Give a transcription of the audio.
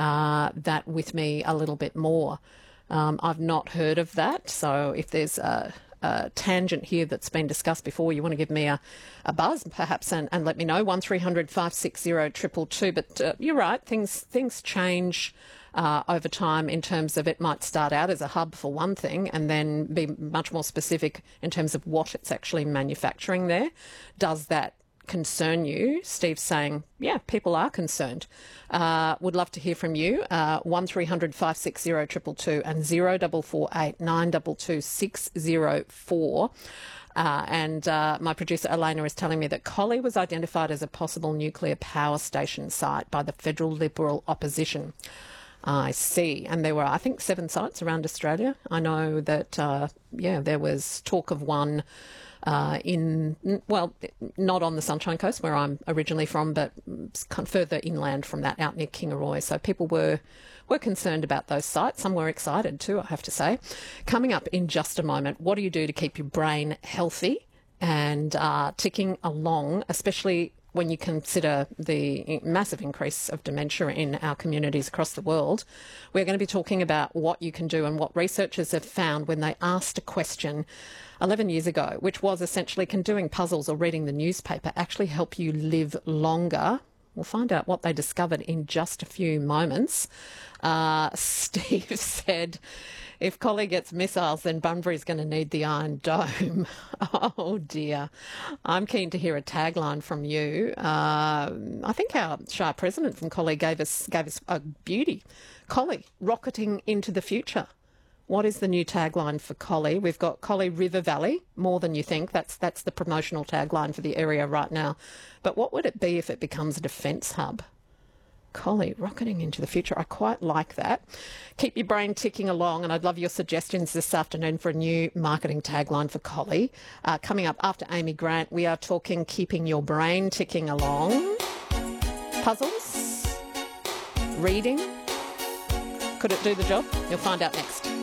that with me a little bit more. I've not heard of that, so if there's a tangent here that's been discussed before, you want to give me a buzz perhaps and let me know. 1300 560 222. But you're right, things change over time in terms of it might start out as a hub for one thing and then be much more specific in terms of what it's actually manufacturing there. Does that concern you? Steve's saying, yeah, people are concerned. Would love to hear from you. 1300 560 222 and 0448 922 604. And my producer Elena is telling me that Collie was identified as a possible nuclear power station site by the federal Liberal opposition. I see. And there were, I think, 7 sites around Australia. I know that, there was talk of one not on the Sunshine Coast where I'm originally from, but kind of further inland from that, out near Kingaroy. So people were concerned about those sites. Some were excited too, I have to say. Coming up in just a moment, what do you do to keep your brain healthy and ticking along, especially when you consider the massive increase of dementia in our communities across the world? We're going to be talking about what you can do and what researchers have found when they asked a question 11 years ago, which was essentially, can doing puzzles or reading the newspaper actually help you live longer? We'll find out what they discovered in just a few moments. Steve said, if Collie gets missiles, then Bunbury's going to need the Iron Dome. Oh, dear. I'm keen to hear a tagline from you. I think our Shire president from Collie gave us a beauty. Collie, rocketing into the future. What is the new tagline for Collie? We've got Collie River Valley, more than you think. That's the promotional tagline for the area right now. But what would it be if it becomes a defence hub? Collie, rocketing into the future. I quite like that. Keep your brain ticking along, and I'd love your suggestions this afternoon for a new marketing tagline for Collie. Coming up after Amy Grant, we are talking keeping your brain ticking along. Puzzles? Reading? Could it do the job? You'll find out next.